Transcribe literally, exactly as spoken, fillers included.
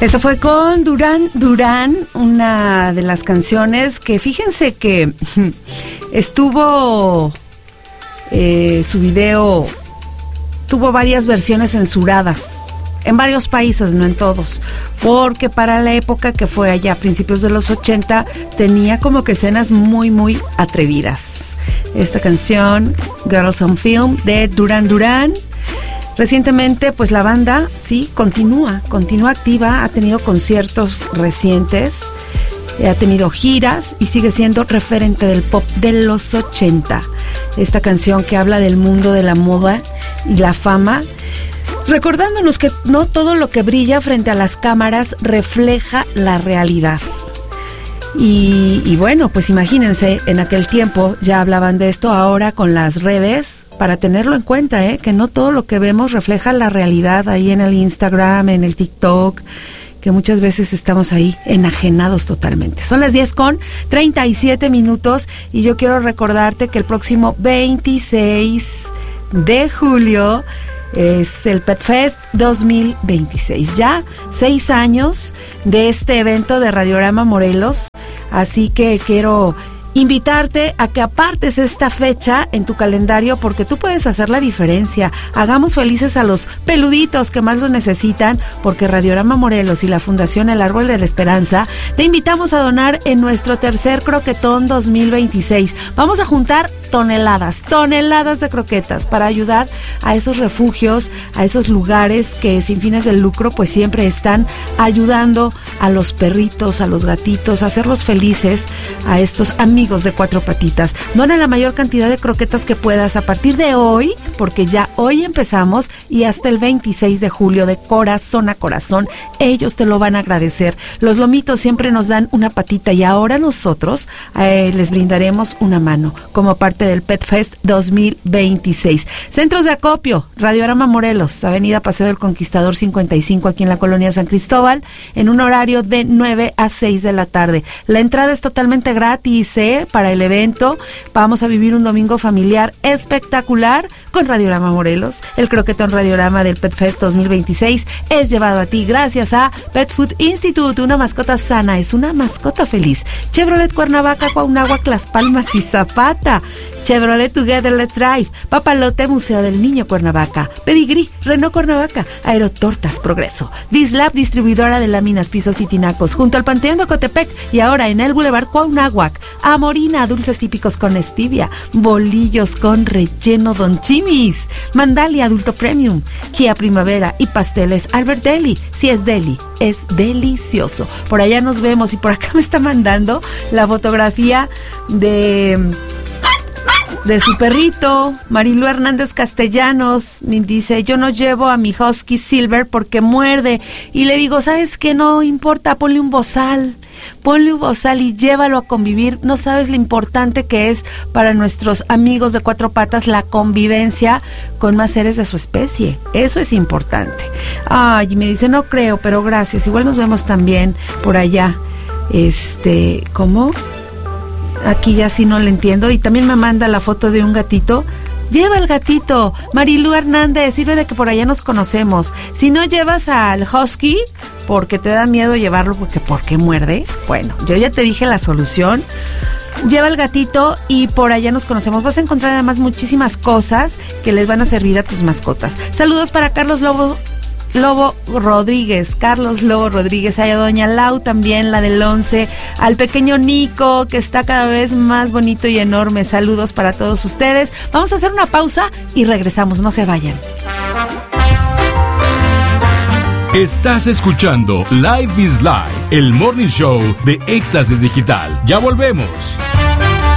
Esto fue con Duran Duran, una de las canciones que fíjense que estuvo, eh, su video tuvo varias versiones censuradas en varios países, no en todos, porque para la época que fue allá a principios de los ochenta tenía como que escenas muy muy atrevidas. Esta canción, Girls on Film, de Duran Duran. Recientemente, pues la banda, sí, continúa, continúa activa, ha tenido conciertos recientes, ha tenido giras y sigue siendo referente del pop de los ochenta. Esta canción que habla del mundo de la moda y la fama, recordándonos que no todo lo que brilla frente a las cámaras refleja la realidad. Y, y bueno, pues imagínense, en aquel tiempo ya hablaban de esto, ahora con las redes, para tenerlo en cuenta, ¿eh? Que no todo lo que vemos refleja la realidad ahí en el Instagram, en el TikTok, que muchas veces estamos ahí enajenados totalmente. Son las diez con treinta y siete minutos y yo quiero recordarte que el próximo veintiséis de julio es el Pet Fest dos mil veintiséis. Ya seis años de este evento de Radiorama Morelos. Así que quiero invitarte a que apartes esta fecha en tu calendario porque tú puedes hacer la diferencia. Hagamos felices a los peluditos que más lo necesitan, porque Radiorama Morelos y la Fundación El Árbol de la Esperanza te invitamos a donar en nuestro tercer croquetón dos mil veintiséis. Vamos a juntar toneladas, toneladas de croquetas para ayudar a esos refugios, a esos lugares que sin fines de lucro pues siempre están ayudando a los perritos, a los gatitos, a hacerlos felices, a estos amigos de cuatro patitas. Dona la mayor cantidad de croquetas que puedas a partir de hoy, porque ya hoy empezamos y hasta el veintiséis de julio, de corazón a corazón. Ellos te lo van a agradecer. Los lomitos siempre nos dan una patita y ahora nosotros eh, les brindaremos una mano como parte del Pet Fest dos mil veintiséis. Centros de acopio, Radiorama Morelos, Avenida Paseo del Conquistador cincuenta y cinco, aquí en la colonia San Cristóbal, en un horario de nueve a seis de la tarde. La entrada es totalmente gratis, ¿eh? Para el evento. Vamos a vivir un domingo familiar espectacular con Radiorama Morelos. El croquetón Radiorama del Pet Fest dos mil veintiséis es llevado a ti gracias a Pet Food Institute. Una mascota sana es una mascota feliz. Chevrolet Cuernavaca, Cuauhnáhuac, Las Palmas y Zapata. Chevrolet Together Let's Drive, Papalote Museo del Niño Cuernavaca, Pedigrí, Renault Cuernavaca, Aerotortas Progreso, Dislab distribuidora de láminas, pisos y tinacos, junto al Panteón de Ocotepec y ahora en el Boulevard Cuauhnáhuac, Amorina, dulces típicos con stevia, bolillos con relleno Don Chimis, Mandalia Adulto Premium, Kia Primavera y pasteles Albert Deli. Si es deli, es delicioso. Por allá nos vemos y por acá me está mandando la fotografía de... de su perrito, Marilu Hernández Castellanos. Me dice, yo no llevo a mi husky Silver porque muerde. Y le digo, ¿sabes qué? No importa, ponle un bozal. Ponle un bozal y llévalo a convivir. No sabes lo importante que es para nuestros amigos de cuatro patas la convivencia con más seres de su especie. Eso es importante. Ay, y me dice, no creo, pero gracias. Igual nos vemos también por allá. Este, ¿cómo? Aquí ya sí no le entiendo. Y también me manda la foto de un gatito. Lleva el gatito, Marilu Hernández, sirve de que por allá nos conocemos. Si no llevas al husky, porque te da miedo llevarlo, porque ¿por qué muerde? Bueno, yo ya te dije la solución. Lleva el gatito y por allá nos conocemos. Vas a encontrar además muchísimas cosas que les van a servir a tus mascotas. Saludos para Carlos Lobo Lobo Rodríguez, Carlos Lobo Rodríguez, a doña Lau también, la del once, al pequeño Nico, que está cada vez más bonito y enorme. Saludos para todos ustedes. Vamos a hacer una pausa y regresamos, no se vayan. Estás escuchando Live is Live, el morning show de Éxtasis Digital. Ya volvemos.